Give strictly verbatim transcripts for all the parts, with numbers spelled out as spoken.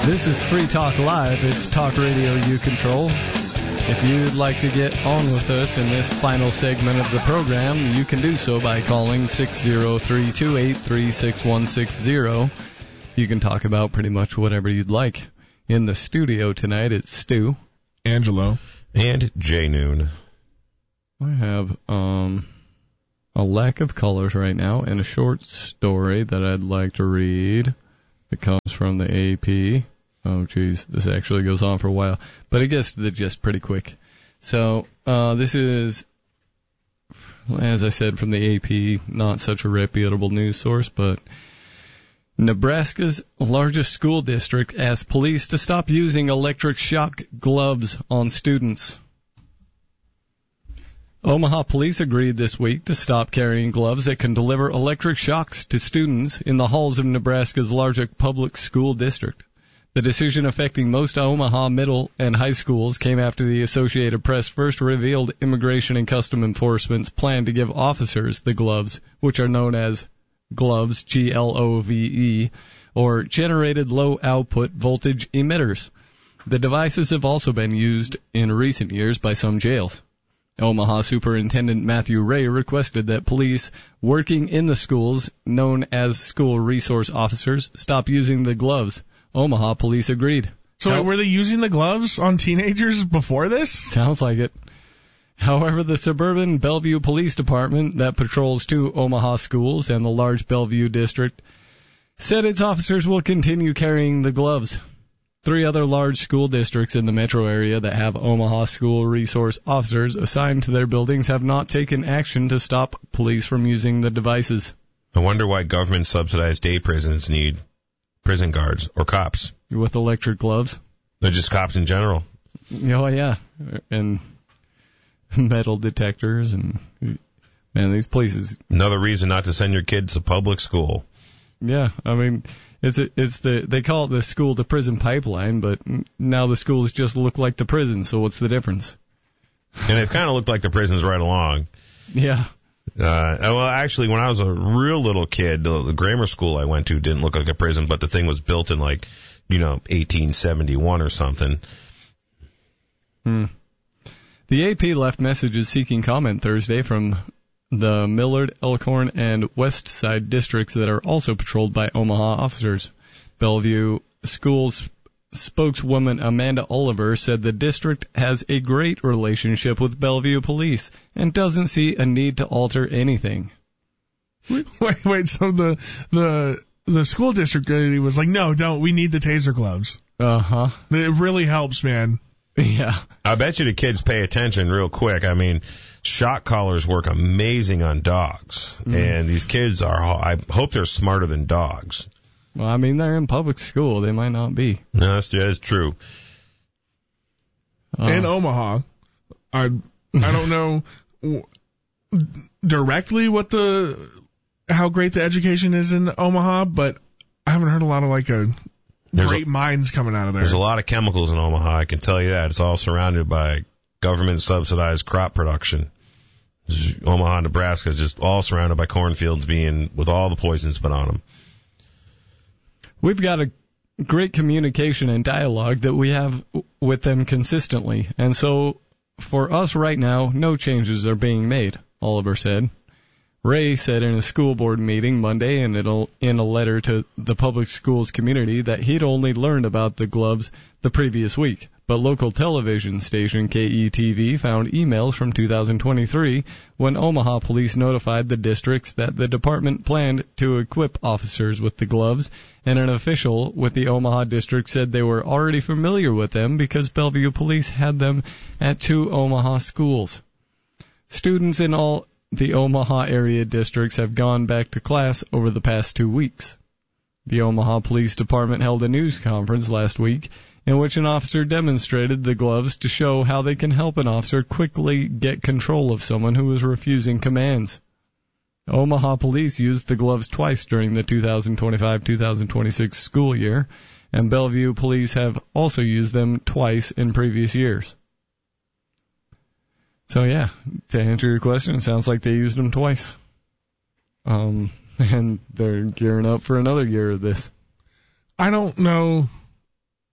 This is Free Talk Live. It's talk radio you control. If you'd like to get on with us in this final segment of the program, you can do so by calling six oh three, two eight three, six one six zero. You can talk about pretty much whatever you'd like. In the studio tonight, it's Stu, Angelo, and J Noon. I have um, a lack of colors right now and a short story that I'd like to read. It comes from the A P. Oh, geez, this actually goes on for a while, but it gets to the gist pretty quick. So uh, this is, as I said, from the A P, not such a reputable news source, but Nebraska's largest school district asks police to stop using electric shock gloves on students. Omaha police agreed this week to stop carrying gloves that can deliver electric shocks to students in the halls of Nebraska's largest public school district. The decision affecting most Omaha middle and high schools came after the Associated Press first revealed Immigration and Customs Enforcement's plan to give officers the gloves, which are known as gloves, G L O V E, or generated low-output voltage emitters. The devices have also been used in recent years by some jails. Omaha Superintendent Matthew Ray requested that police working in the schools, known as school resource officers, stop using the gloves. Omaha police agreed. So How- were they using the gloves on teenagers before this? Sounds like it. However, the suburban Bellevue Police Department that patrols two Omaha schools and the large Bellevue district said its officers will continue carrying the gloves. Three other large school districts in the metro area that have Omaha school resource officers assigned to their buildings have not taken action to stop police from using the devices. I wonder why government-subsidized day prisons need prison guards or cops. With electric gloves? They're just cops in general. Oh, yeah. And metal detectors and, man, these places. Another reason not to send your kids to public school. Yeah, I mean, it's a, it's the they call it the school to prison pipeline, but now the schools just look like the prison. So what's the difference? And they've kind of looked like the prisons right along. Yeah. Uh, well, actually, when I was a real little kid, the, the grammar school I went to didn't look like a prison, but the thing was built in like, you know, eighteen seventy-one or something. Hmm. The A P left messages seeking comment Thursday from the Millard, Elkhorn, and West Side districts that are also patrolled by Omaha officers. Bellevue Schools spokeswoman Amanda Oliver said the district has a great relationship with Bellevue Police and doesn't see a need to alter anything. Wait, wait, so the the the school district lady was like, no, don't, we need the taser gloves. Uh-huh. It really helps, man. Yeah. I bet you the kids pay attention real quick. I mean, shock collars work amazing on dogs, mm. and these kids are, I hope they're smarter than dogs. Well, I mean, they're in public school. They might not be. No, that's, that's true. Uh, in Omaha, I I don't know directly what the how great the education is in Omaha, but I haven't heard a lot of like a there's great a, minds coming out of there. There's a lot of chemicals in Omaha, I can tell you that. It's all surrounded by government-subsidized crop production. Omaha, Nebraska is just all surrounded by cornfields being with all the poisons put on them. We've got a great communication and dialogue that we have with them consistently, and so for us right now, no changes are being made, Oliver said. Ray said in a school board meeting Monday and in a letter to the public schools community that he'd only learned about the gloves the previous week, but local television station K E T V found emails from two thousand twenty-three when Omaha police notified the districts that the department planned to equip officers with the gloves, and an official with the Omaha district said they were already familiar with them because Bellevue police had them at two Omaha schools. Students in all the Omaha area districts have gone back to class over the past two weeks. The Omaha Police Department held a news conference last week in which an officer demonstrated the gloves to show how they can help an officer quickly get control of someone who is refusing commands. Omaha Police used the gloves twice during the two thousand twenty-five two thousand twenty-six school year, and Bellevue Police have also used them twice in previous years. So, yeah, to answer your question, it sounds like they used them twice. Um, and they're gearing up for another year of this. I don't know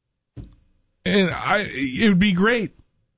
And I, it would be great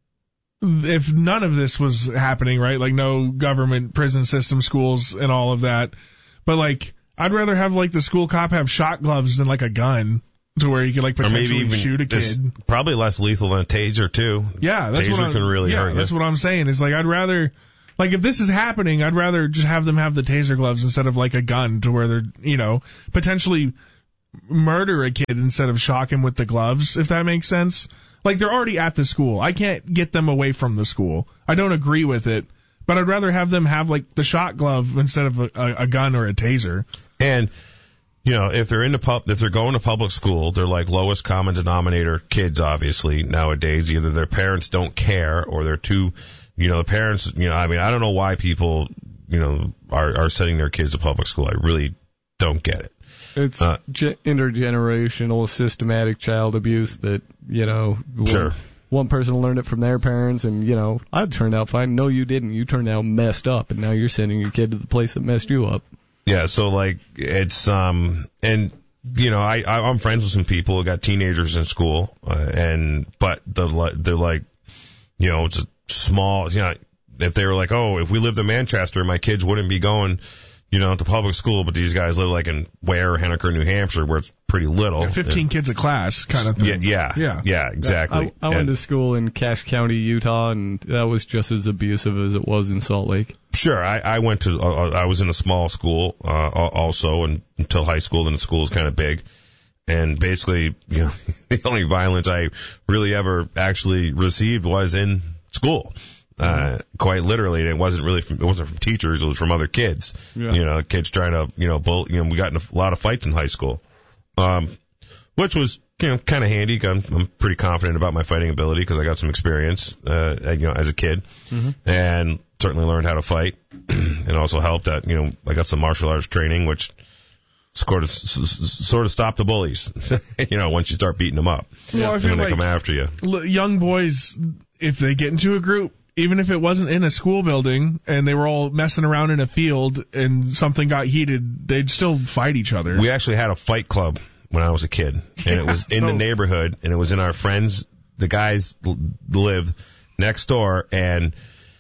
if none of this was happening, right? Like no government prison system, schools, and all of that. But like, I'd rather have like the school cop have shot gloves than like a gun, to where you could like potentially or maybe even shoot a this, kid. Probably less lethal than a taser too. Yeah, that's taser what I'm, can really yeah, hurt you. that's what I'm saying. Is like I'd rather, like if this is happening, I'd rather just have them have the taser gloves instead of like a gun, to where they're, you know, potentially murder a kid instead of shock him with the gloves, if that makes sense. Like, they're already at the school. I can't get them away from the school. I don't agree with it, but I'd rather have them have, like, the shot glove instead of a, a, a gun or a taser. And, you know, if they're in the pub, if they're going to public school, they're like lowest common denominator kids, obviously, nowadays. Either their parents don't care or they're too, you know, the parents, you know, I mean, I don't know why people, you know, are, are sending their kids to public school. I really don't get it. It's uh, ge- intergenerational systematic child abuse that, you know, one, sure. one person learned it from their parents, and, you know, I turned out fine. No, you didn't. You turned out messed up, and now you're sending your kid to the place that messed you up. Yeah, so, like, it's, um, and, you know, I, I I'm friends with some people who got teenagers in school, uh, and, but the, they're like, you know, it's a small, you know, if they were like, oh, if we lived in Manchester, my kids wouldn't be going, you know, to public school, but these guys live like in Ware, Henniker, New Hampshire, where it's pretty little. Yeah, fifteen and, kids a class kind of thing. Yeah, yeah, yeah, yeah exactly. I, I went and, to school in Cache County, Utah, and that was just as abusive as it was in Salt Lake. Sure, I, I went to, uh, I was in a small school uh, also and, until high school, and the school is kind of big. And basically, you know, the only violence I really ever actually received was in school. Uh, quite literally, and it wasn't really from, it wasn't from teachers, it was from other kids. Yeah. You know, kids trying to, you know, bull, you know, we got in a lot of fights in high school. Um, which was, you know, kind of handy. I'm, I'm pretty confident about my fighting ability because I got some experience, uh, you know, as a kid, mm-hmm. and certainly learned how to fight. And also helped that, you know, I got some martial arts training, which sort of, sort of stopped the bullies, you know, once you start beating them up. Well, I feel when they like come after you. Young boys, if they get into a group, even if it wasn't in a school building and they were all messing around in a field and something got heated, they'd still fight each other. We actually had a fight club when I was a kid, and yeah, it was in so, the neighborhood, and it was in our friends, the guys l- lived next door, and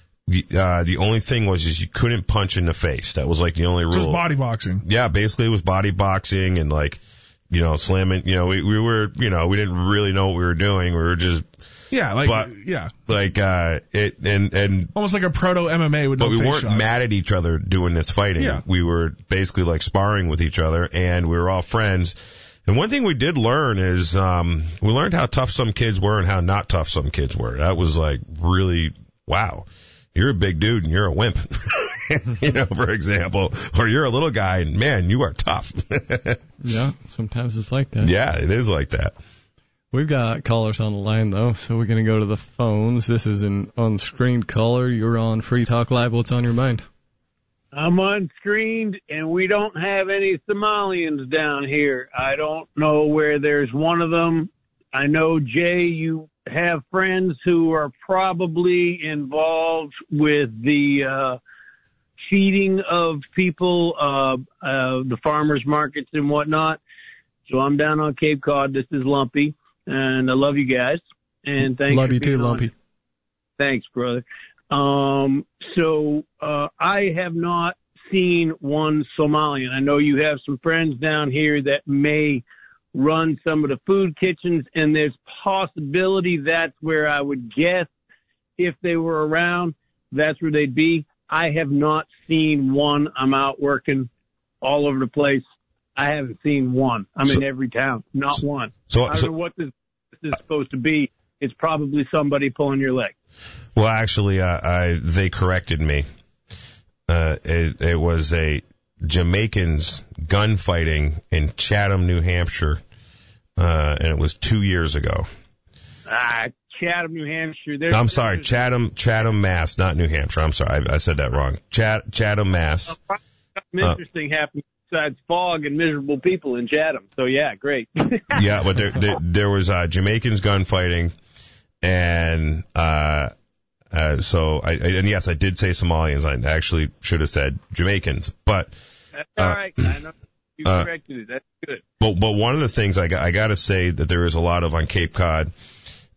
uh, the only thing was is you couldn't punch in the face. That was like the only rule. So it was body boxing. Yeah, basically it was body boxing and like, you know, slamming, you know, we, we were, you know, we didn't really know what we were doing. We were just, Yeah, like but, yeah, like uh, it and and almost like a proto M M A with but no we face weren't shots. mad at each other doing this fighting. Yeah. We were basically like sparring with each other, and we were all friends. And one thing we did learn is um, we learned how tough some kids were and how not tough some kids were. That was like really wow. You're a big dude and you're a wimp, you know, for example, or you're a little guy and man, you are tough. Yeah, sometimes it's like that. Yeah, it is like that. We've got callers on the line, though, so we're going to go to the phones. This is an unscreened caller. You're on Free Talk Live. What's on your mind? I'm unscreened, and we don't have any Somalians down here. I don't know where there's one of them. I know, Jay, you have friends who are probably involved with the uh, feeding of people, uh, uh, the farmers markets and whatnot. So I'm down on Cape Cod. This is Lumpy. And I love you guys. And thanks love for you being too, on. Lumpy. Thanks, brother. Um, so uh, I have not seen one Somalian. I know you have some friends down here that may run some of the food kitchens, and there's possibility that's where I would guess if they were around, that's where they'd be. I have not seen one. I'm out working all over the place. I haven't seen one. I'm so, in every town, not so, one. So, I don't so, know what this, this is supposed to be. It's probably somebody pulling your leg. Well, actually, uh, I, they corrected me. Uh, it, it was a Jamaicans gunfighting in Chatham, New Hampshire, uh, and it was two years ago. Ah, Chatham, New Hampshire. There's, I'm sorry, there's, Chatham, Chatham, Mass, not New Hampshire. I'm sorry, I, I said that wrong. Chat, Chatham, Mass. Uh, something interesting uh, happened besides fog and miserable people in Chatham. So yeah, great. Yeah, but there, there, there was uh, Jamaicans gunfighting, and uh, uh, so I, and yes, I did say Somalians. I actually should have said Jamaicans, but that's all uh, right. I know you uh, corrected it. That's good. But but one of the things I got, I got to say that there is a lot of on Cape Cod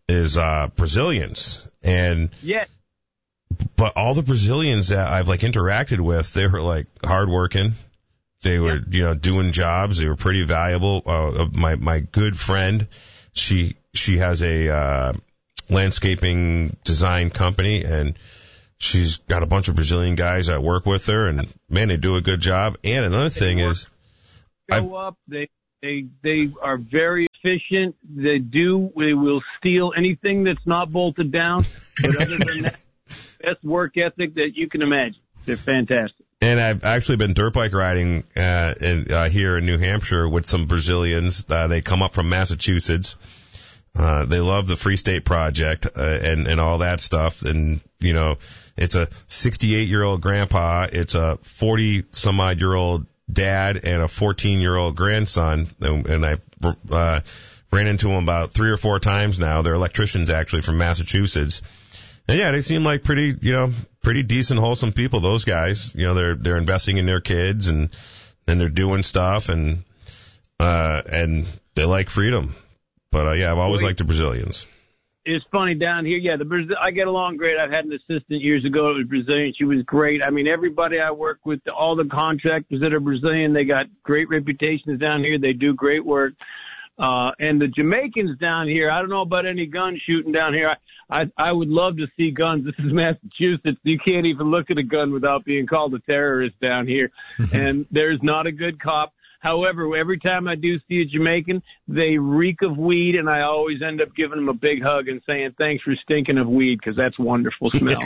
is uh, Brazilians, and Yes. but all the Brazilians that I've like interacted with, they were like hardworking. They were, you know, doing jobs. They were pretty valuable. Uh, my my good friend, she she has a uh, landscaping design company, and she's got a bunch of Brazilian guys that work with her, and man, they do a good job. And another thing is, Go up. They they they are very efficient. They do. They will steal anything that's not bolted down. But other than that, best work ethic that you can imagine. They're fantastic. and I've actually been dirt bike riding uh, in, uh, here in New Hampshire with some Brazilians. Uh, they come up from Massachusetts. Uh, they love the Free State Project uh, and and all that stuff. And you know, it's a sixty-eight year old grandpa. It's a forty some odd year old dad and a fourteen year old grandson. And, and I uh, ran into them about three or four times now. They're electricians actually from Massachusetts. And yeah, they seem like pretty, you know, pretty decent, wholesome people. Those guys, you know, they're they're investing in their kids and and they're doing stuff and uh and they like freedom. But uh, yeah, I've always liked the Brazilians. It's funny down here. Yeah, the Brazil. I get along great. I've had an assistant years ago. It was Brazilian. She was great. I mean, everybody I work with, all the contractors that are Brazilian, they got great reputations down here. They do great work. Uh, and the Jamaicans down here, I don't know about any gun shooting down here. I, I, I would love to see guns. This is Massachusetts. You can't even look at a gun without being called a terrorist down here. And there's not a good cop. However, every time I do see a Jamaican, they reek of weed, and I always end up giving them a big hug and saying, thanks for stinking of weed, because that's a wonderful smell.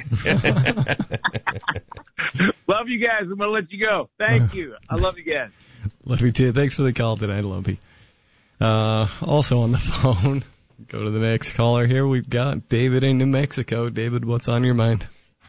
Love you guys. I'm going to let you go. Thank you. I love you guys. Love you too. Thanks for the call tonight, Lumpy. Uh, also on the phone, go to the next caller here. We've got David in New Mexico. David, what's on your mind?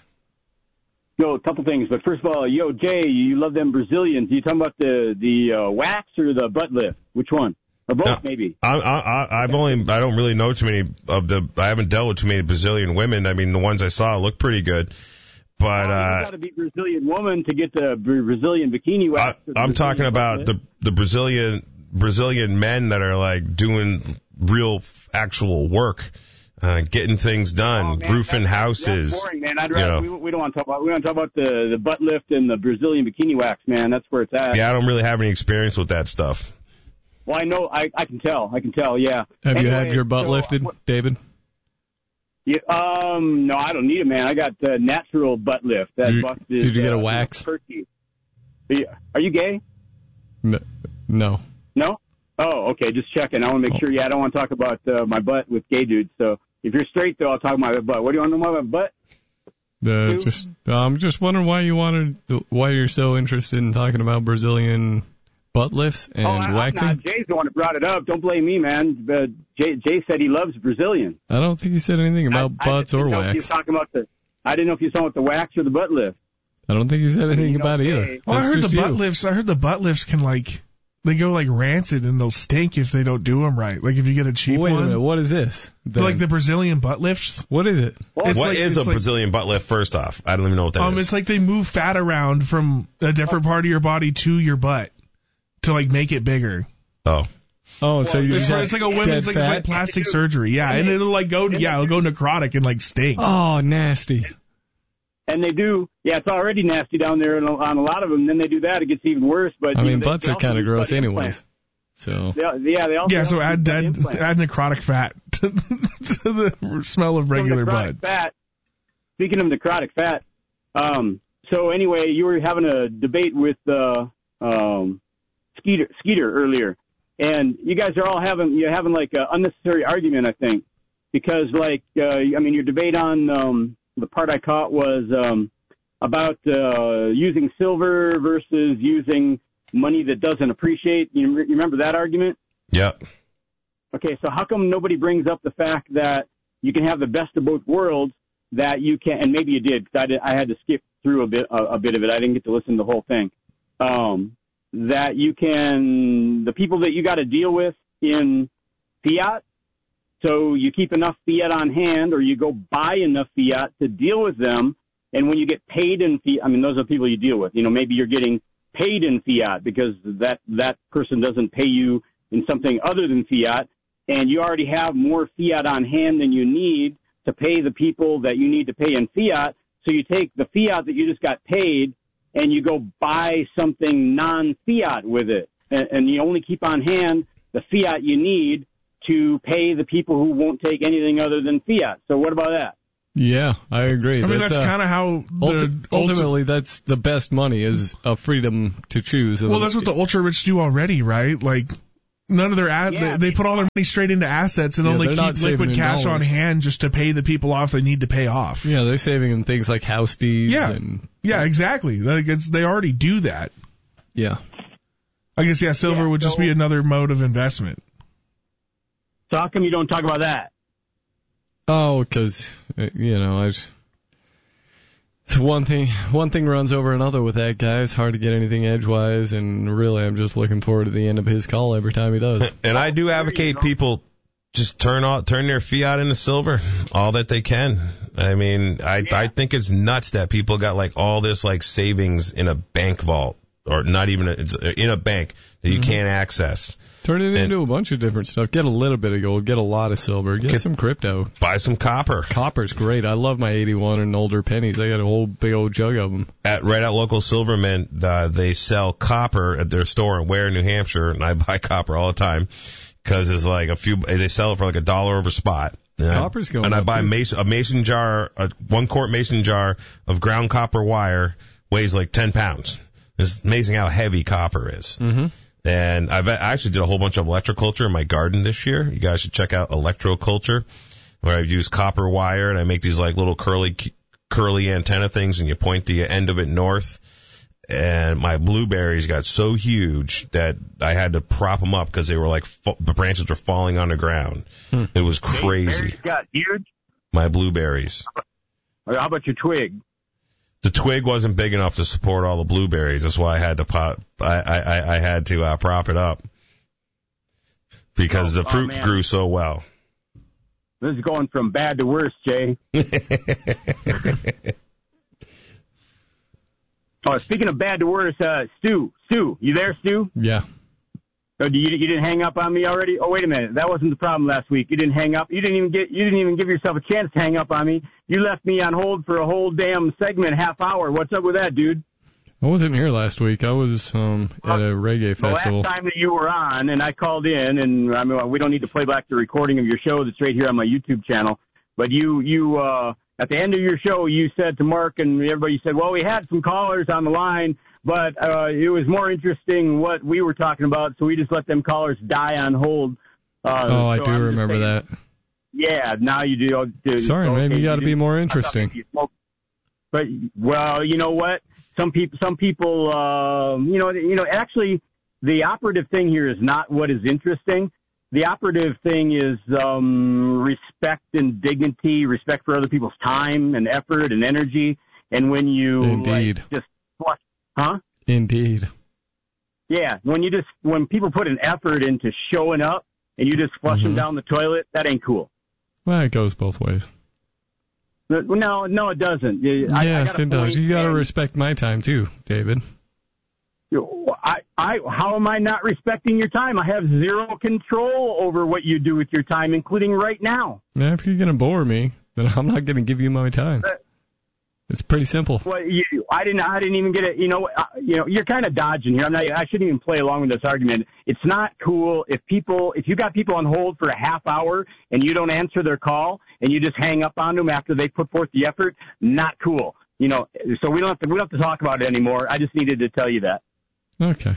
Yo, a couple things, but first of all, yo, Jay, you love them Brazilians. You talking about the the uh, wax or the butt lift? Which one? Or both, no, maybe? I, I, I've only, I don't really know too many of the, I haven't dealt with too many Brazilian women. I mean, the ones I saw look pretty good. But, oh, uh, you gotta be Brazilian woman to get the Brazilian bikini wax. I, I'm Brazilian talking about the, the Brazilian, Brazilian men that are like doing real actual work. Uh, getting things done, oh, man, roofing that's, houses. That's boring, man. I'd rather, you know. we, we don't want to talk about. We want to talk about the the butt lift and the Brazilian bikini wax, man. That's where it's at. Yeah, I don't really have any experience with that stuff. Well, I know. I I can tell. I can tell. Yeah. Have anyway, you had your butt so, lifted, uh, David? Yeah. Um. No, I don't need it, man. I got uh, natural butt lift. That Did you, bust is, did you get a uh, wax? Turkey. Are you gay? No. No. No. Oh, okay. Just checking. I want to make Oh. sure. Yeah, I don't want to talk about uh, my butt with gay dudes. So if you're straight, though, I'll talk about my butt. What do you want to know about my butt? Uh, just, I'm just wondering why you wanted, why you're so interested in talking about Brazilian butt lifts and oh, I, waxing. I'm not. Jay's the one that brought it up. Don't blame me, man. Uh, Jay, Jay said he loves Brazilian. I don't think you said anything about I, butts I or didn't know if wax. you was talking about the. I didn't know if you were talking about the wax or the butt lift. I don't think you said anything You know, about it either. Jay- Well, I That's heard the just butt you. lifts. I heard the butt lifts can like they go like rancid and they'll stink if they don't do them right. Like if you get a cheap Wait a one. minute, what is this? Then? Like the Brazilian butt lifts. What is it? Well, It's What like- is it's a like- Brazilian butt lift, first off? I don't even know what that Um, is. it's like they move fat around from a different part of your body to your butt to like make it bigger. oh. Oh, so you It's, just like- have it's like a women's dead like, it's fat? like plastic surgery. Yeah, and it'll like go yeah, it'll go necrotic and like stink. Oh, nasty. And they do. Yeah, it's already nasty down there on a, on a lot of them. Then they do that, it gets even worse. But I you mean, know, they- butts they are also kind of do gross butt anyways. So, implants. Yeah, yeah, they also Yeah, so also add do butt dead, implants. add necrotic fat to, to the smell of regular Some necrotic butt. fat. Speaking of necrotic fat, um, so anyway, you were having a debate with uh, um, Skeeter, Skeeter earlier, and you guys are all having you're having like an unnecessary argument, I think, because like uh, I mean, your debate on um, the part I caught was um, about uh, using silver versus using money that doesn't appreciate. You, you remember that argument? Yep. Okay, so how come nobody brings up the fact that you can have the best of both worlds? That you can, and maybe you did, because I, did, I had to skip through a bit a, a bit of it. I didn't get to listen to the whole thing. Um, that you can, the people that you got to deal with in fiat, so you keep enough fiat on hand, or you go buy enough fiat to deal with them. And when you get paid in fiat, I mean, those are the people you deal with. You know, maybe you're getting paid in fiat because that that person doesn't pay you in something other than fiat. and you already have more fiat on hand than you need to pay the people that you need to pay in fiat. So you take the fiat that you just got paid and you go buy something non-fiat with it. And, and you only keep on hand the fiat you need to pay the people who won't take anything other than fiat. So what about that? Yeah, I agree. I mean, that's, that's uh, kind of how the ulti- ultimately that's the best money is a freedom to choose. Well, that's what the ultra rich do already, right? Like none of their ad- Yeah, they, they put all their money straight into assets and Yeah, only they're not keep liquid saving in cash on dollars. hand just to pay the people off they need to pay off. Yeah, they're saving in things like house deeds. Yeah, and, yeah, exactly. Like it's, they already do that. yeah. I guess yeah, silver Yeah, would just so- be another mode of investment. So how come you don't talk about that? Oh, because you know, I. Just, one thing, one thing runs over another with that guy. It's hard to get anything edgewise, and really, I'm just looking forward to the end of his call every time he does. And I do advocate people just turn all, turn their fiat into silver, all that they can. I mean, I Yeah. I think it's nuts that people got like all this like savings in a bank vault, or not even a, it's in a bank that you Mm-hmm. can't access. Turn it And- into a bunch of different stuff. Get a little bit of gold. Get a lot of silver. Get, Get- some crypto. Buy some copper Copper's great. I love my eighty-one and older pennies. I got a whole big old jug of them. at right at local Silverman. Uh, they sell copper at their store in Ware, New Hampshire, and I buy copper all the time because it's like a few. They sell it for like a dollar over spot. And I- Copper's going And I up, buy too. mason, a mason jar, a one quart mason jar of ground copper wire weighs like ten pounds. It's amazing how heavy copper is. Mm-hmm. And I've I actually did a whole bunch of electroculture in my garden this year. You guys should check out electroculture, where I've used copper wire and I make these like little curly curly antenna things, and you point the end of it north. And my blueberries got so huge that I had to prop them up because they were like fa- the branches were falling on the ground. Hmm. It was crazy. Berries got huge. My blueberries. Or how about your twig? The twig wasn't big enough to support all the blueberries. That's why I had to pop. I I, I had to uh, prop it up because Oh, the fruit oh, man. grew so well. This is going from bad to worse, Jay. Oh, speaking of bad to worse, uh, Stu, Stu, you there, Stu? Yeah. Oh, you, you didn't hang up on me already? Oh, wait a minute. That wasn't the problem last week. You didn't hang up. You didn't even get. You didn't even give yourself a chance to hang up on me. You left me on hold for a whole damn segment, half hour. What's up with that, dude? I wasn't here last week. I was um at a reggae The festival. last time that you were on, and I called in, and I mean, we don't need to play back the recording of your show that's right here on my YouTube channel. But you, you, uh, at the end of your show, you said to Mark and everybody, you said, well, we had some callers on the line, but uh, it was more interesting what we were talking about, so we just let them callers die on hold. Uh, oh, I so do I'm just remember saying- that. Yeah, now you do. do Sorry, okay, maybe you got to be didn't- more I thought interesting. maybe you smoked. But well, you know what? Some people, some people, um, you know, you know. Actually, the operative thing here is not what is interesting. The operative thing is um, respect and dignity, respect for other people's time and effort and energy. And when you Indeed. like, just flush, huh? Indeed. Yeah, when you just when people put an effort into showing up and you just flush them Mhm. down the toilet, that ain't cool. Well, it goes both ways. No, no, it doesn't. I- I yes, got a it does. point, You got to and- respect my time too, David. I, I, how am I not respecting your time? I have zero control over what you do with your time, including right now. Now, if you're gonna bore me, then I'm not gonna give you my time. But- It's pretty simple. Well, you, I didn't, I didn't even get it. You know, uh, you know, you're kind of dodging here. I'm not. I shouldn't even play along with this argument. It's not cool if people, if you got people on hold for a half hour and you don't answer their call and you just hang up on them after they put forth the effort. Not cool. You know, so we don't have to, we don't have to talk about it anymore. I just needed to tell you that. Okay.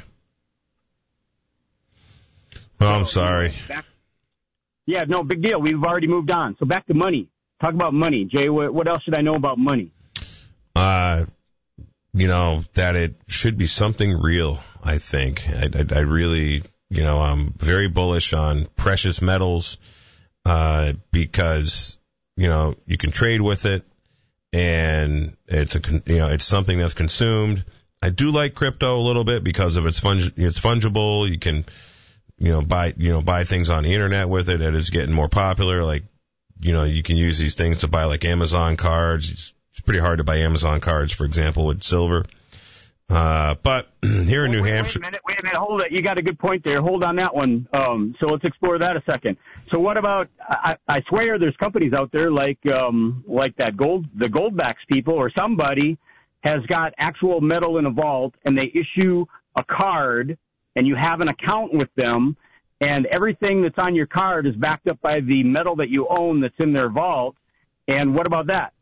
Oh, I'm sorry. Back, yeah, no, big deal. We've already moved on. So back to money. Talk about money. Jay, what, what else should I know about money? Uh, you know, that it should be something real, I think. I, I, I really, you know, I'm very bullish on precious metals, uh, because, you know, you can trade with it and it's a, con- you know, it's something that's consumed. I do like crypto a little bit because of its fung- it's fungible. You can, you know, buy, you know, buy things on the internet with it. It is getting more popular. Like, you know, you can use these things to buy like Amazon cards. It's, it's pretty hard to buy Amazon cards, for example, with silver. Uh, but here in New wait, Hampshire. Wait a minute, wait a minute, hold it. You got a good point there. Hold on that one. Um, so let's explore that a second. So what about, I, I swear there's companies out there like, um, like that gold, the Goldbacks people or somebody has got actual metal in a vault and they issue a card and you have an account with them and everything that's on your card is backed up by the metal that you own that's in their vault. And what about that?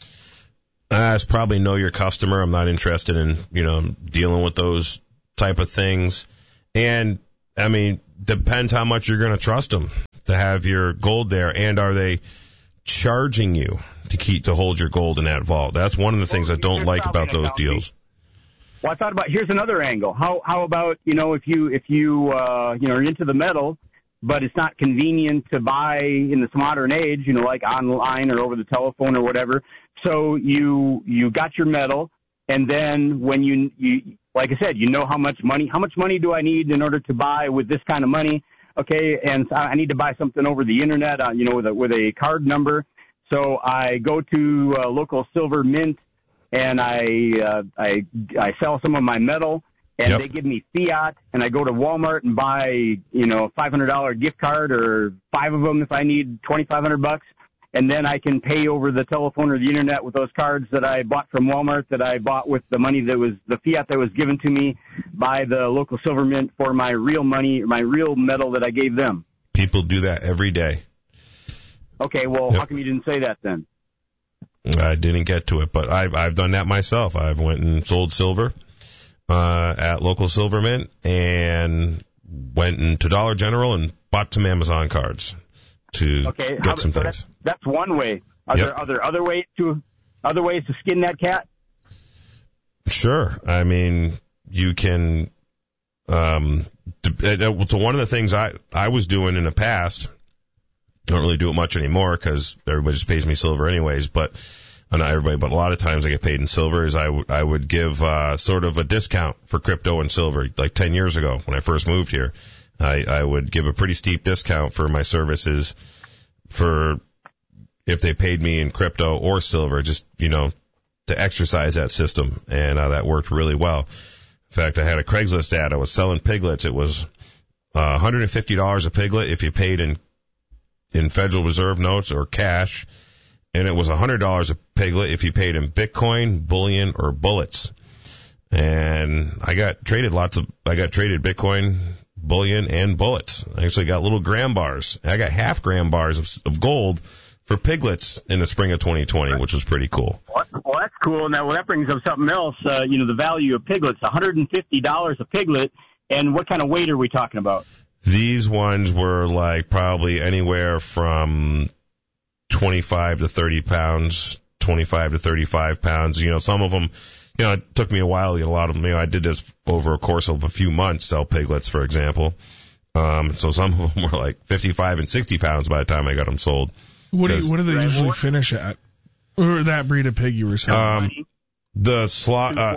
Uh, it's probably know your customer. I'm not interested in, you know, dealing with those type of things. And, I mean, depends how much you're going to trust them to have your gold there. And are they charging you to keep, to hold your gold in that vault? That's one of the things I don't like about those deals. Well, I thought about, here's another angle. How, how about, you know, if you, if you, uh, you know, are into the metal, but it's not convenient to buy in this modern age, you know, like online or over the telephone or whatever. So you you got your metal, and then when you, you like I said, you know how much money, how much money do I need in order to buy with this kind of money? Okay, and so I need to buy something over the internet, uh, you know, with a, with a card number. So I go to a local silver mint, and I uh, I I sell some of my metal. And yep. They give me fiat, and I go to Walmart and buy, you know, a five hundred dollars gift card or five of them if I need twenty-five hundred bucks. And then I can pay over the telephone or the internet with those cards that I bought from Walmart that I bought with the money that was the fiat that was given to me by the local silver mint for my real money, my real metal that I gave them. People do that every day. Okay, well, yep. How come you didn't say that then? I didn't get to it, but I've, I've done that myself. I've went and sold silver. Uh, at local silver mint and went into Dollar General and bought some Amazon cards to okay, get how, some so things. That's, that's one way. Are yep. there are there other ways to other ways to skin that cat? Sure. I mean, you can. Um, to, so one of the things I I was doing in the past, I don't really do it much anymore because everybody just pays me silver anyways, but. Not everybody, but a lot of times I get paid in silver, is I, w- I would give uh, sort of a discount for crypto and silver. Like ten years ago when I first moved here, I, I would give a pretty steep discount for my services for if they paid me in crypto or silver, just, you know, to exercise that system. And uh, that worked really well. In fact, I had a Craigslist ad. I was selling piglets. It was uh, one hundred fifty dollars a piglet if you paid in in Federal Reserve notes or cash. And it was one hundred dollars a piglet if you paid in Bitcoin, bullion, or bullets. And I got traded lots of, I got traded Bitcoin, bullion, and bullets. I actually got little gram bars. I got half gram bars of, of gold for piglets in the spring of twenty twenty, which was pretty cool. Well, that's cool. Now, well, that brings up something else. Uh, you know, the value of piglets, one hundred fifty dollars a piglet. And what kind of weight are we talking about? These ones were like probably anywhere from twenty-five to thirty pounds, twenty-five to thirty-five pounds. You know, some of them, you know, it took me a while to get a lot of them. You know, I did this over a course of a few months, sell piglets, for example. Um, so some of them were like fifty-five and sixty pounds by the time I got them sold. What do you, what do they right, usually what? finish at? Or that breed of pig you were selling? Um, the slot, uh,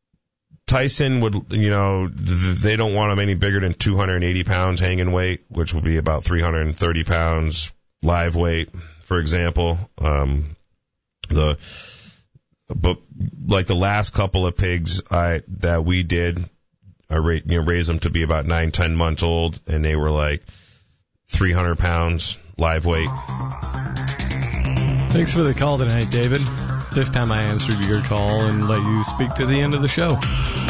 Tyson would, you know, th- they don't want them any bigger than two hundred eighty pounds hanging weight, which would be about three hundred thirty pounds live weight. For example, um, the, but like the last couple of pigs I, that we did, I ra- you know, raised them to be about nine, ten months old, and they were like three hundred pounds live weight. Thanks for the call tonight, David. This time I answered your call and let you speak to the end of the show.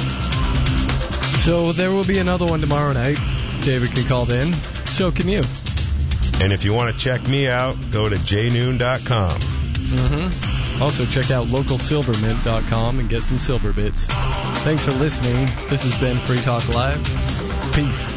So there will be another one tomorrow night. David can call in. So can you. And if you want to check me out, go to j noon dot com. Mm-hmm. Also, check out local silver mint dot com and get some silver bits. Thanks for listening. This has been Free Talk Live. Peace.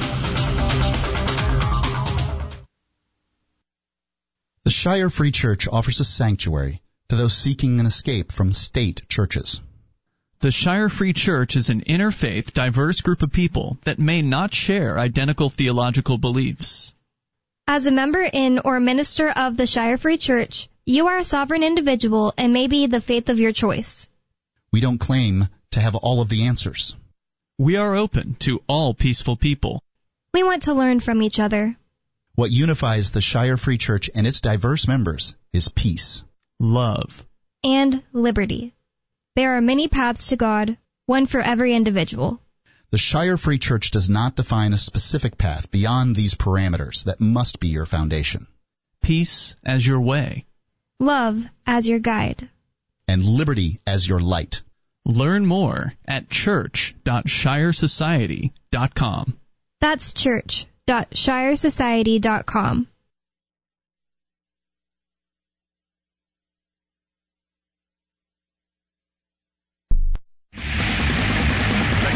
The Shire Free Church offers a sanctuary to those seeking an escape from state churches. The Shire Free Church is an interfaith, diverse group of people that may not share identical theological beliefs. As a member in or minister of the Shire Free Church, you are a sovereign individual and may be the faith of your choice. We don't claim to have all of the answers. We are open to all peaceful people. We want to learn from each other. What unifies the Shire Free Church and its diverse members is peace, love, and liberty. There are many paths to God. one for every individual. The Shire Free Church does not define a specific path beyond these parameters that must be your foundation. Peace as your way. Love as your guide. And liberty as your light. Learn more at church dot shire society dot com. That's church dot shire society dot com.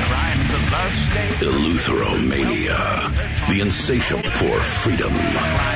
Eleutheromania, the insatiable for freedom.